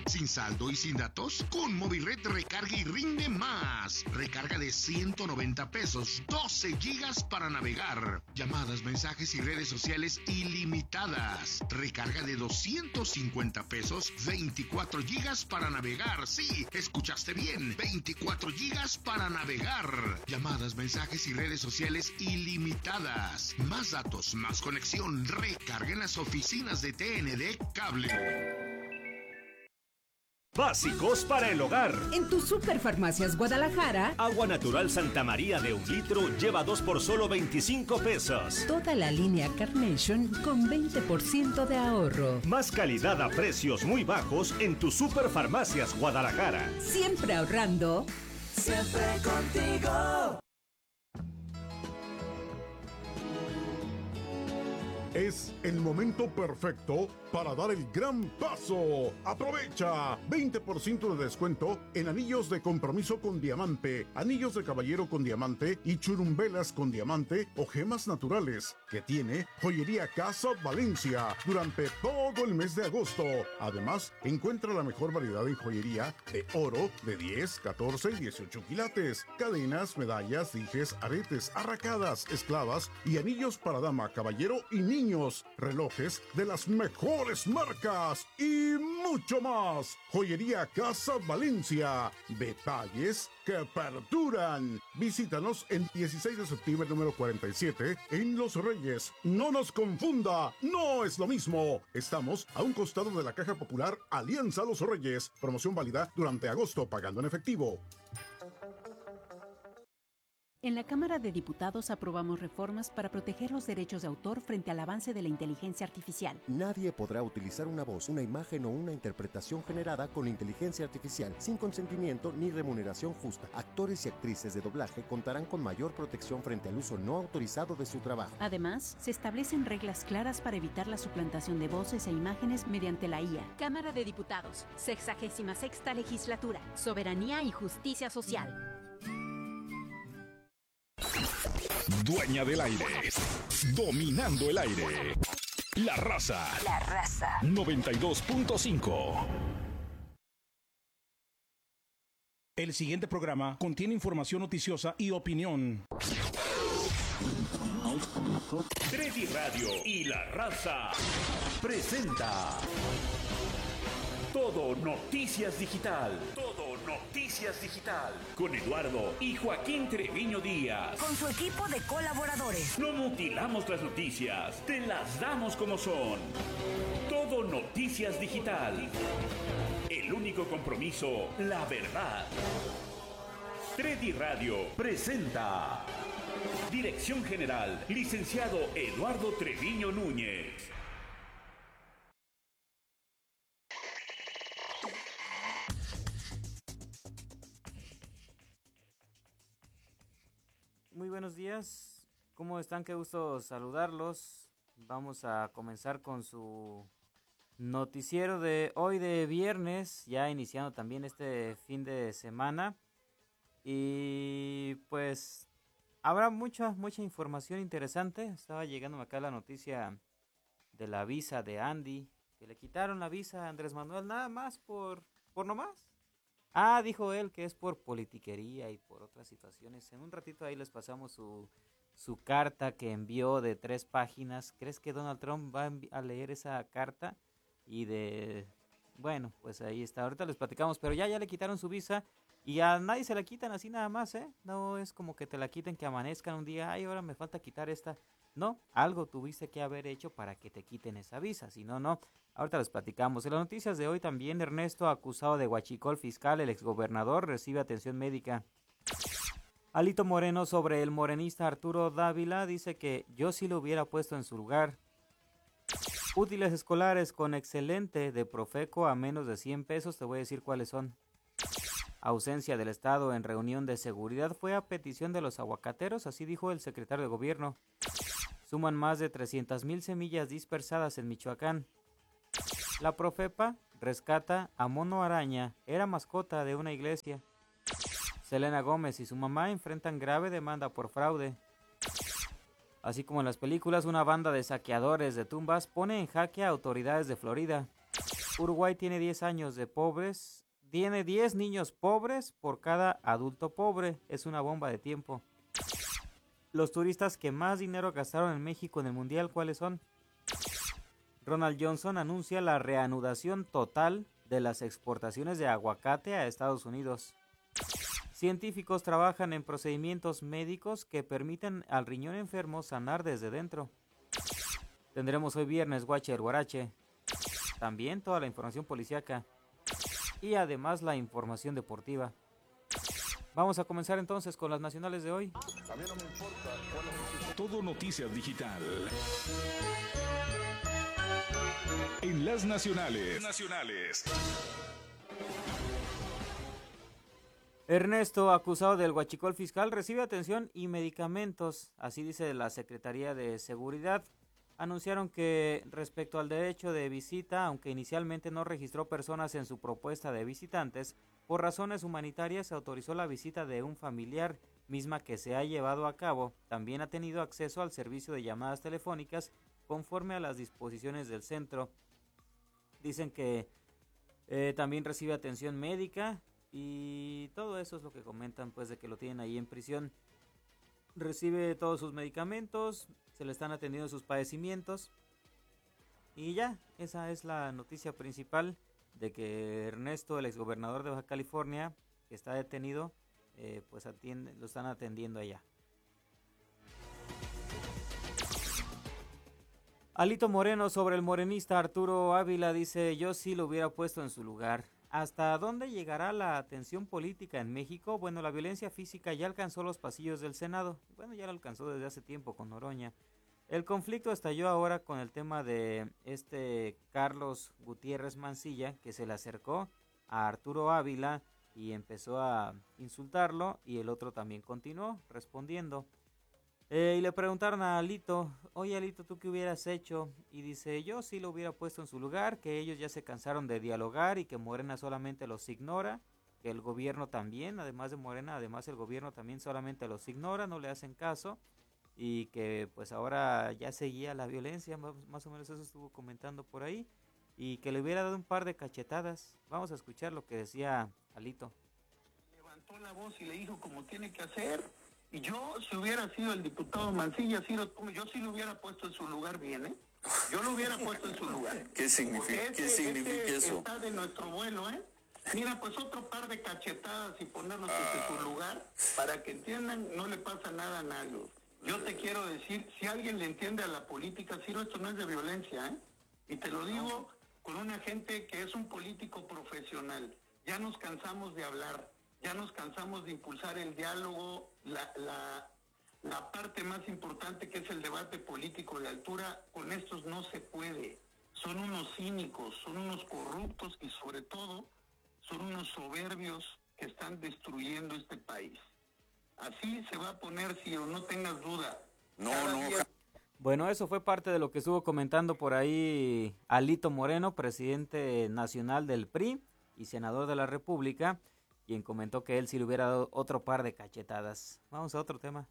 ¿Sin saldo y sin datos? Con Movilred recarga y rinde más. Recarga de 190 pesos, 12 gigas para navegar. Llamadas, mensajes y redes sociales ilimitadas. Recarga de 250 pesos, 24 gigas para navegar. Sí, escuchaste bien, 24 gigas para navegar. Llamadas, mensajes y redes sociales ilimitadas. Más datos, más conexión. Recarga en las oficinas de TND Cable. Básicos para el hogar. En tu Superfarmacias Guadalajara, Agua natural Santa María de 1 litro lleva 2 por solo 25 pesos. toda la línea Carnation con 20% de ahorro. Más calidad a precios muy bajos en tu Superfarmacias Guadalajara. Siempre ahorrando. Siempre contigo. Es el momento perfecto para dar el gran paso. ¡Aprovecha! 20% de descuento en anillos de compromiso con diamante, anillos de caballero con diamante y churumbelas con diamante o gemas naturales que tiene Joyería Casa Valencia durante todo el mes de agosto. Además, encuentra la mejor variedad en joyería de oro de 10, 14 y 18 quilates, cadenas, medallas, dijes, aretes, arracadas, esclavas y anillos para dama, caballero y niño. Relojes de las mejores marcas y mucho más. Joyería Casa Valencia. Detalles que perduran. Visítanos en 16 de septiembre número 47 en Los Reyes. No nos confunda, no es lo mismo. Estamos a un costado de la Caja Popular Alianza Los Reyes. Promoción válida durante agosto pagando en efectivo. En la Cámara de Diputados aprobamos reformas para proteger los derechos de autor frente al avance de la inteligencia artificial. Nadie podrá utilizar una voz, una imagen o una interpretación generada con inteligencia artificial sin consentimiento ni remuneración justa. Actores y actrices de doblaje contarán con mayor protección frente al uso no autorizado de su trabajo. Además, se establecen reglas claras para evitar la suplantación de voces e imágenes mediante la IA. Cámara de Diputados, 66ª Legislatura, Soberanía y Justicia Social. Dueña del aire, dominando el aire. La Raza. 92.5. El siguiente programa contiene información noticiosa y opinión. Treddy Radio y La Raza presenta Todo Noticias Digital. Todo Noticias Digital. Con Eduardo y Joaquín Treviño Díaz. Con su equipo de colaboradores. No mutilamos las noticias, te las damos como son. Todo Noticias Digital. El único compromiso, la verdad. Treddy Radio presenta. Dirección General, licenciado Eduardo Treviño Núñez. Muy buenos días, ¿cómo están? Qué gusto saludarlos. Vamos a comenzar con su noticiero de hoy de viernes, ya iniciando también este fin de semana. Y pues habrá mucha información interesante. Estaba llegando acá la noticia de la visa de Andy, que le quitaron la visa a Andrés Manuel nada más por nomás. Dijo él que es por politiquería y por otras situaciones. En un ratito ahí les pasamos su carta que envió de 3 páginas. ¿Crees que Donald Trump va a leer esa carta? Bueno, pues ahí está. Ahorita les platicamos, pero ya le quitaron su visa y a nadie se la quitan así nada más, ¿eh? No es como que te la quiten, que amanezcan un día. Ahora me falta quitar esta. No, algo tuviste que haber hecho para que te quiten esa visa, si no, no. Ahorita les platicamos. En las noticias de hoy también, Ernesto, acusado de huachicol fiscal, el exgobernador, recibe atención médica. Alito Moreno sobre el morenista Arturo Dávila dice que yo sí lo hubiera puesto en su lugar. Útiles escolares con excelente de Profeco a menos de 100 pesos, te voy a decir cuáles son. Ausencia del Estado en reunión de seguridad fue a petición de los aguacateros, así dijo el secretario de Gobierno. Suman más de 300,000 semillas dispersadas en Michoacán. La Profepa rescata a Mono Araña, era mascota de una iglesia. Selena Gómez y su mamá enfrentan grave demanda por fraude. Así como en las películas, una banda de saqueadores de tumbas pone en jaque a autoridades de Florida. Uruguay tiene 10 años de pobres, tiene 10 niños pobres por cada adulto pobre. Es una bomba de tiempo. Los turistas que más dinero gastaron en México en el Mundial, ¿cuáles son? Ronald Johnson anuncia la reanudación total de las exportaciones de aguacate a Estados Unidos. Científicos trabajan en procedimientos médicos que permiten al riñón enfermo sanar desde dentro. Tendremos hoy viernes Watcher Guarache. También toda la información policíaca. Y además la información deportiva. Vamos a comenzar entonces con las nacionales de hoy. Todo Noticias Digital. En las nacionales. Ernesto, acusado del huachicol fiscal, recibe atención y medicamentos. Así dice la Secretaría de Seguridad. Anunciaron que respecto al derecho de visita, aunque inicialmente no registró personas en su propuesta de visitantes, por razones humanitarias se autorizó la visita de un familiar, misma que se ha llevado a cabo. También ha tenido acceso al servicio de llamadas telefónicas conforme a las disposiciones del centro. Dicen que también recibe atención médica y todo eso es lo que comentan, pues, de que lo tienen ahí en prisión. Recibe todos sus medicamentos, se le están atendiendo sus padecimientos y ya, esa es la noticia principal de que Ernesto, el exgobernador de Baja California, que está detenido, pues lo están atendiendo allá. Alito Moreno sobre el morenista Arturo Ávila dice: yo sí lo hubiera puesto en su lugar. ¿Hasta dónde llegará la tensión política en México? Bueno, la violencia física ya alcanzó los pasillos del Senado. Bueno, ya lo alcanzó desde hace tiempo con Noroña. El conflicto estalló ahora con el tema de Carlos Gutiérrez Mancilla, que se le acercó a Arturo Ávila y empezó a insultarlo, y el otro también continuó respondiendo. Y le preguntaron a Alito: oye Alito, ¿tú qué hubieras hecho? Y dice: yo sí lo hubiera puesto en su lugar, que ellos ya se cansaron de dialogar y que Morena solamente los ignora, que el gobierno también, además de Morena, además el gobierno también solamente los ignora, no le hacen caso, y que pues ahora ya seguía la violencia, más o menos eso estuvo comentando por ahí, y que le hubiera dado un par de cachetadas. Vamos a escuchar lo que decía Alito. Levantó la voz y le dijo como tiene que hacer. Y yo, si hubiera sido el diputado Mancilla, yo sí lo hubiera puesto en su lugar bien, ¿eh? Yo lo hubiera puesto en su lugar. ¿Qué significa eso? Está de nuestro vuelo, ¿eh? Mira, pues otro par de cachetadas y ponerlos en su lugar, para que entiendan, no le pasa nada a nadie. Yo te quiero decir, si alguien le entiende a la política, Ciro, esto no es de violencia, ¿eh? Y te lo digo con una gente que es un político profesional. Ya nos cansamos de hablar. Ya nos cansamos de impulsar el diálogo, la parte más importante, que es el debate político de altura. Con estos no se puede. Son unos cínicos, son unos corruptos y sobre todo son unos soberbios que están destruyendo este país. Así se va a poner, Ciro, no tengas duda. Bueno, eso fue parte de lo que estuvo comentando por ahí Alito Moreno, presidente nacional del PRI y senador de la República, quien comentó que él sí le hubiera dado otro par de cachetadas. Vamos a otro tema.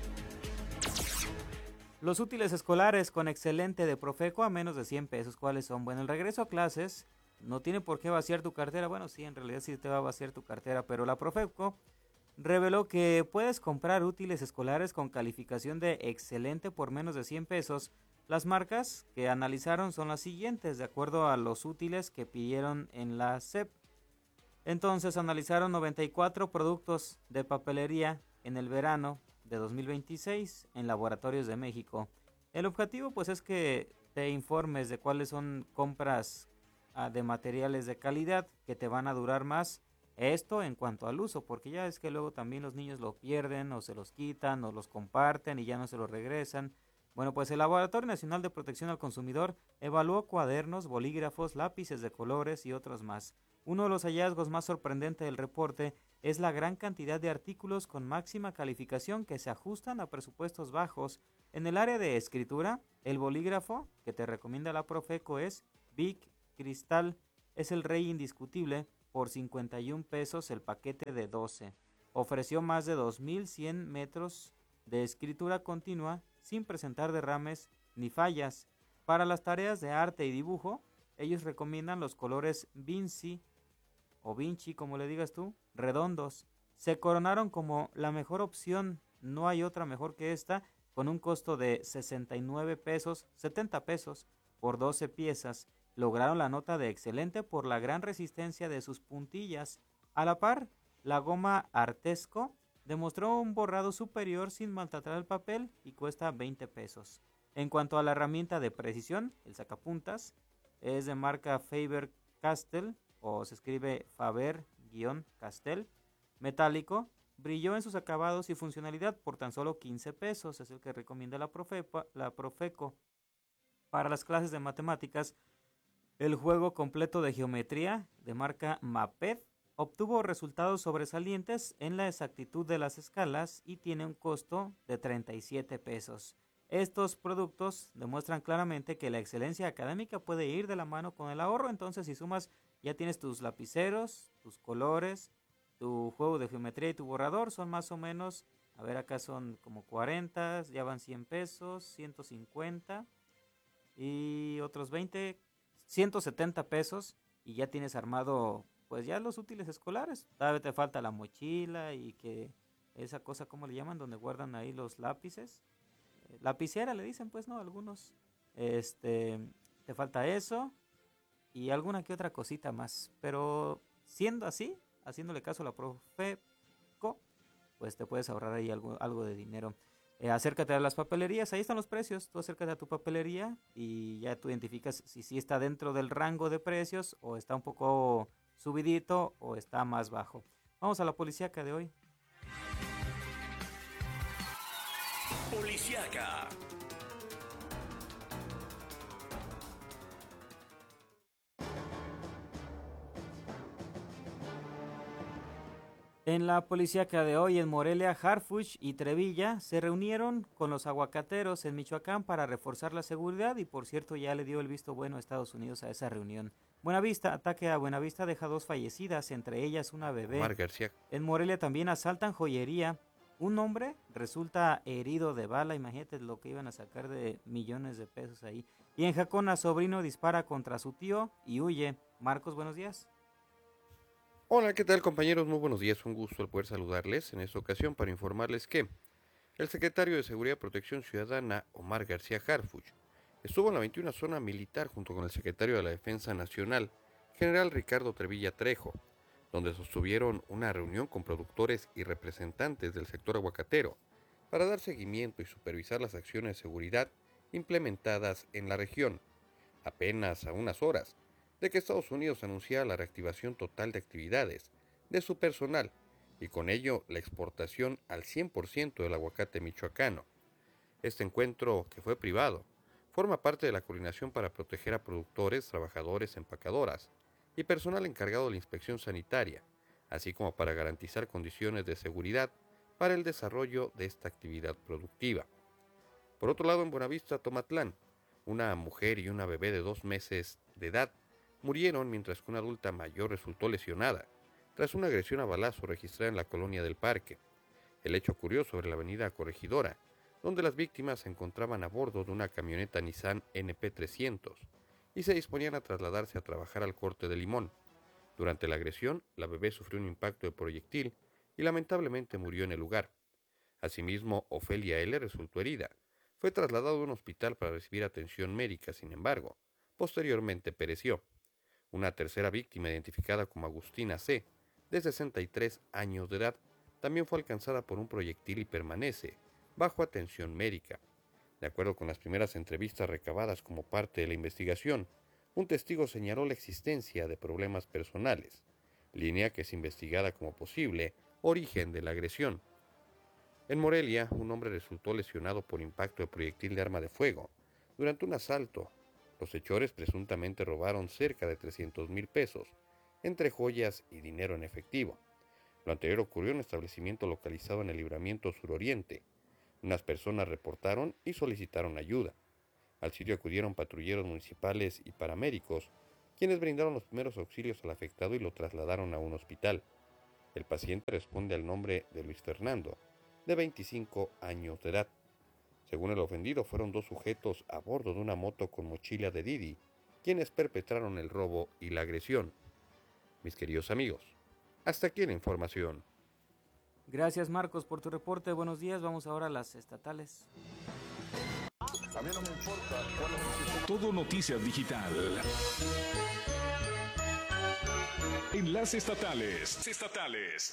Los útiles escolares con excelente de Profeco a menos de 100 pesos. ¿Cuáles son? Bueno, el regreso a clases no tiene por qué vaciar tu cartera. Bueno, sí, en realidad sí te va a vaciar tu cartera, pero la Profeco reveló que puedes comprar útiles escolares con calificación de excelente por menos de 100 pesos. Las marcas que analizaron son las siguientes, de acuerdo a los útiles que pidieron en la SEP. Entonces analizaron 94 productos de papelería en el verano de 2026 en laboratorios de México. El objetivo pues es que te informes de cuáles son compras de materiales de calidad que te van a durar más. Esto en cuanto al uso, porque ya es que luego también los niños lo pierden o se los quitan o los comparten y ya no se los regresan. Bueno, pues el Laboratorio Nacional de Protección al Consumidor evaluó cuadernos, bolígrafos, lápices de colores y otros más. Uno de los hallazgos más sorprendentes del reporte es la gran cantidad de artículos con máxima calificación que se ajustan a presupuestos bajos. En el área de escritura, el bolígrafo que te recomienda la Profeco es Bic Cristal, es el rey indiscutible, por 51 pesos el paquete de 12. Ofreció más de 2.100 metros de escritura continua sin presentar derrames ni fallas. Para las tareas de arte y dibujo, ellos recomiendan los colores Vinci o Vinci, como le digas tú, redondos. Se coronaron como la mejor opción, no hay otra mejor que esta, con un costo de 69 pesos, 70 pesos por 12 piezas. Lograron la nota de excelente por la gran resistencia de sus puntillas. A la par, la goma Artesco demostró un borrado superior sin maltratar el papel y cuesta 20 pesos. En cuanto a la herramienta de precisión, el sacapuntas es de marca Faber-Castell, o se escribe Faber-Castell, metálico, brilló en sus acabados y funcionalidad por tan solo 15 pesos, es el que recomienda la Profeco. Para las clases de matemáticas, el juego completo de geometría de marca Maped obtuvo resultados sobresalientes en la exactitud de las escalas y tiene un costo de 37 pesos. Estos productos demuestran claramente que la excelencia académica puede ir de la mano con el ahorro. Entonces, si sumas, ya tienes tus lapiceros, tus colores, tu juego de geometría y tu borrador, son más o menos, a ver, acá son como 40, ya van 100 pesos, 150 y otros 20, 170 pesos y ya tienes armado pues ya los útiles escolares. Todavía te falta la mochila y que esa cosa, ¿cómo le llaman? Donde guardan ahí los lápices. Lapicera le dicen, pues, ¿no? Algunos. Te falta eso y alguna que otra cosita más. Pero siendo así, haciéndole caso a la Profeco, pues te puedes ahorrar ahí algo de dinero. Acércate a las papelerías, ahí están los precios. Tú acércate a tu papelería y ya tú identificas si sí está dentro del rango de precios o está un poco subidito o está más bajo. Vamos a la policíaca de hoy. Policíaca. En la policíaca de hoy en Morelia, Harfuch y Trevilla se reunieron con los aguacateros en Michoacán para reforzar la seguridad y por cierto ya le dio el visto bueno a Estados Unidos a esa reunión. Buenavista, ataque a Buenavista deja 2 fallecidas, entre ellas una bebé. Omar García. En Morelia también asaltan joyería. Un hombre resulta herido de bala, imagínate lo que iban a sacar de millones de pesos ahí. Y en Jacona, sobrino dispara contra su tío y huye. Marcos, buenos días. Hola, ¿qué tal compañeros? Muy buenos días, un gusto el poder saludarles en esta ocasión para informarles que el secretario de Seguridad y Protección Ciudadana, Omar García Harfuch, estuvo en la 21 zona militar junto con el secretario de la Defensa Nacional, general Ricardo Trevilla Trejo, donde sostuvieron una reunión con productores y representantes del sector aguacatero para dar seguimiento y supervisar las acciones de seguridad implementadas en la región, apenas a unas horas de que Estados Unidos anunciara la reactivación total de actividades de su personal y con ello la exportación al 100% del aguacate michoacano. Este encuentro, que fue privado, forma parte de la coordinación para proteger a productores, trabajadores, empacadoras y personal encargado de la inspección sanitaria, así como para garantizar condiciones de seguridad para el desarrollo de esta actividad productiva. Por otro lado, en Buenavista, Tomatlán, una mujer y una bebé de 2 meses de edad murieron mientras que una adulta mayor resultó lesionada tras una agresión a balazo registrada en la colonia del Parque. El hecho ocurrió sobre la avenida Corregidora, donde las víctimas se encontraban a bordo de una camioneta Nissan NP300 y se disponían a trasladarse a trabajar al corte de Limón. Durante la agresión, la bebé sufrió un impacto de proyectil y lamentablemente murió en el lugar. Asimismo, Ofelia L. resultó herida. Fue trasladado a un hospital para recibir atención médica, sin embargo, posteriormente pereció. Una tercera víctima, identificada como Agustina C., de 63 años de edad, también fue alcanzada por un proyectil y permanece bajo atención médica. De acuerdo con las primeras entrevistas recabadas como parte de la investigación, un testigo señaló la existencia de problemas personales, línea que es investigada como posible origen de la agresión. En Morelia, un hombre resultó lesionado por impacto de proyectil de arma de fuego durante un asalto. Los hechores presuntamente robaron cerca de 300,000 pesos, entre joyas y dinero en efectivo. Lo anterior ocurrió en un establecimiento localizado en el Libramiento Suroriente. Unas personas reportaron y solicitaron ayuda. Al sitio acudieron patrulleros municipales y paramédicos, quienes brindaron los primeros auxilios al afectado y lo trasladaron a un hospital. El paciente responde al nombre de Luis Fernando, de 25 años de edad. Según el ofendido, fueron 2 sujetos a bordo de una moto con mochila de Didi, quienes perpetraron el robo y la agresión. Mis queridos amigos, hasta aquí la información. Gracias, Marcos, por tu reporte. Buenos días. Vamos ahora a las estatales. A mí no me importa cuál es el sistema. Todo Noticias Digital. En las estatales.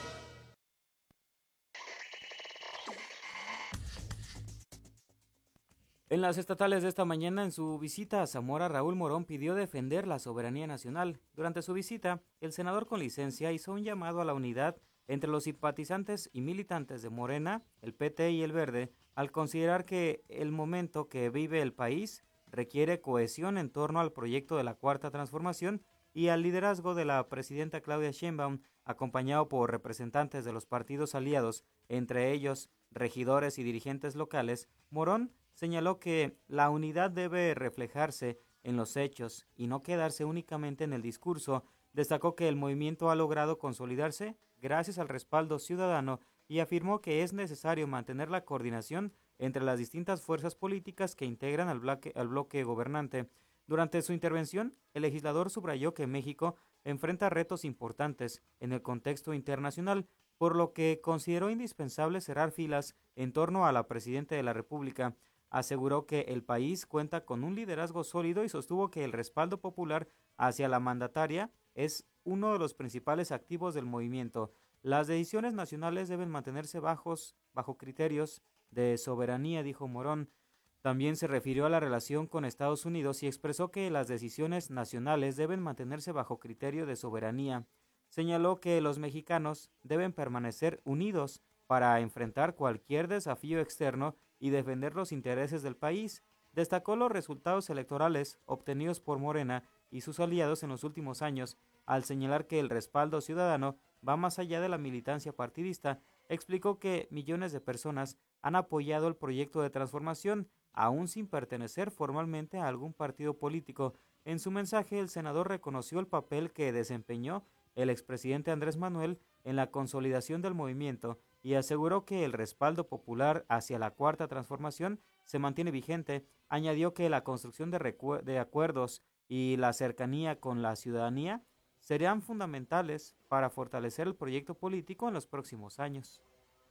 En las estatales de esta mañana, en su visita a Zamora, Raúl Morón pidió defender la soberanía nacional. Durante su visita, el senador con licencia hizo un llamado a la unidad entre los simpatizantes y militantes de Morena, el PT y el Verde, al considerar que el momento que vive el país requiere cohesión en torno al proyecto de la Cuarta Transformación y al liderazgo de la presidenta Claudia Sheinbaum, acompañado por representantes de los partidos aliados, entre ellos regidores y dirigentes locales. Morón señaló que la unidad debe reflejarse en los hechos y no quedarse únicamente en el discurso. Destacó que el movimiento ha logrado consolidarse gracias al respaldo ciudadano y afirmó que es necesario mantener la coordinación entre las distintas fuerzas políticas que integran al bloque gobernante. Durante su intervención, el legislador subrayó que México enfrenta retos importantes en el contexto internacional, por lo que consideró indispensable cerrar filas en torno a la presidenta de la República. Aseguró que el país cuenta con un liderazgo sólido y sostuvo que el respaldo popular hacia la mandataria es uno de los principales activos del movimiento. Las decisiones nacionales deben mantenerse bajo criterios de soberanía, dijo Morón. También se refirió a la relación con Estados Unidos y expresó que las decisiones nacionales deben mantenerse bajo criterio de soberanía. Señaló que los mexicanos deben permanecer unidos para enfrentar cualquier desafío externo y defender los intereses del país. Destacó los resultados electorales obtenidos por Morena y sus aliados en los últimos años, al señalar que el respaldo ciudadano va más allá de la militancia partidista. Explicó que millones de personas han apoyado el proyecto de transformación, aún sin pertenecer formalmente a algún partido político. En su mensaje, el senador reconoció el papel que desempeñó el expresidente Andrés Manuel en la consolidación del movimiento y aseguró que el respaldo popular hacia la Cuarta Transformación se mantiene vigente. Añadió que la construcción de acuerdos y la cercanía con la ciudadanía serán fundamentales para fortalecer el proyecto político en los próximos años.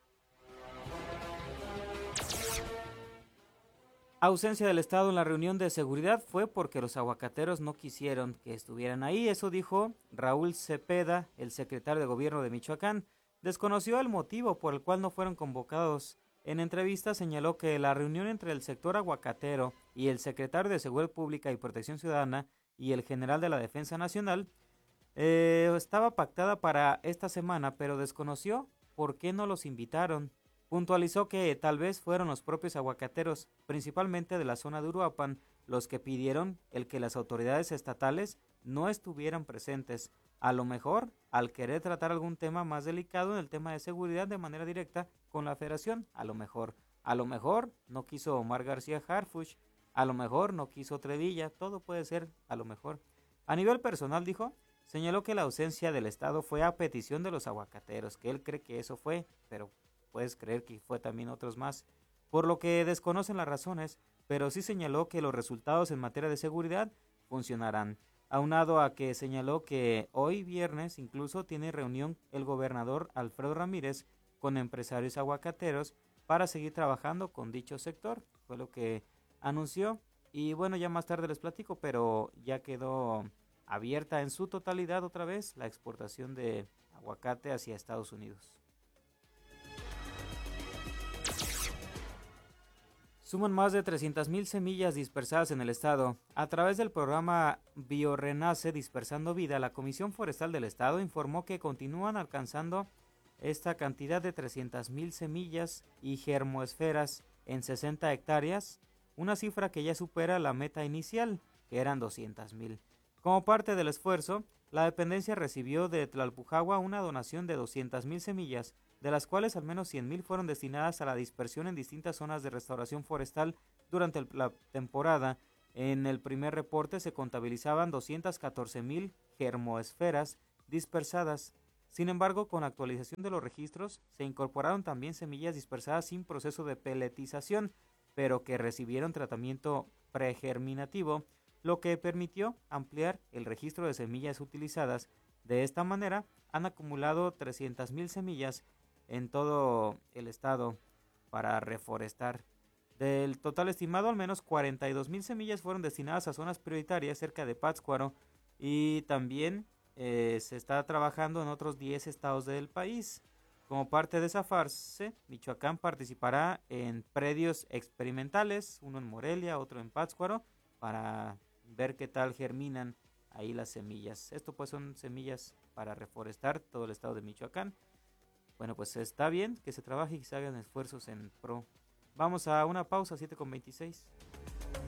Ausencia del Estado en la reunión de seguridad fue porque los aguacateros no quisieron que estuvieran ahí. Eso dijo Raúl Cepeda, el secretario de Gobierno de Michoacán. Desconoció el motivo por el cual no fueron convocados. En entrevista señaló que la reunión entre el sector aguacatero y el secretario de Seguridad Pública y Protección Ciudadana y el general de la Defensa Nacional estaba pactada para esta semana, pero desconoció por qué no los invitaron. Puntualizó que tal vez fueron los propios aguacateros, principalmente de la zona de Uruapan, los que pidieron el que las autoridades estatales no estuvieran presentes. A lo mejor, al querer tratar algún tema más delicado en el tema de seguridad de manera directa con la federación, a lo mejor no quiso Omar García Harfuch, a lo mejor no quiso Trevilla, todo puede ser a lo mejor. A nivel personal, dijo, señaló que la ausencia del Estado fue a petición de los aguacateros, que él cree que eso fue, pero puedes creer que fue también otros más, por lo que desconocen las razones, pero sí señaló que los resultados en materia de seguridad funcionarán. Aunado a que señaló que hoy viernes incluso tiene reunión el gobernador Alfredo Ramírez con empresarios aguacateros para seguir trabajando con dicho sector, fue lo que anunció. Y bueno, ya más tarde les platico, pero ya quedó abierta en su totalidad otra vez la exportación de aguacate hacia Estados Unidos. Suman más de 300,000 semillas dispersadas en el estado. A través del programa Biorenace Dispersando Vida, la Comisión Forestal del Estado informó que continúan alcanzando esta cantidad de 300,000 semillas y germoesferas en 60 hectáreas, una cifra que ya supera la meta inicial, que eran 200,000. Como parte del esfuerzo, la dependencia recibió de Tlalpujahua una donación de 200,000 semillas, de las cuales al menos 100,000 fueron destinadas a la dispersión en distintas zonas de restauración forestal durante la temporada. En el primer reporte se contabilizaban 214,000 germoesferas dispersadas. Sin embargo, con la actualización de los registros, se incorporaron también semillas dispersadas sin proceso de peletización, pero que recibieron tratamiento pregerminativo. lo que permitió ampliar el registro de semillas utilizadas. De esta manera, han acumulado 300,000 semillas en todo el estado para reforestar. Del total estimado, al menos 42,000 semillas fueron destinadas a zonas prioritarias cerca de Pátzcuaro, y también se está trabajando en otros 10 estados del país. Como parte de esa fase, Michoacán participará en predios experimentales, uno en Morelia, otro en Pátzcuaro, para ver qué tal germinan ahí las semillas. Esto pues son semillas para reforestar todo el estado de Michoacán. Bueno, pues está bien que se trabaje y se hagan esfuerzos en pro. Vamos a una pausa, 7:26.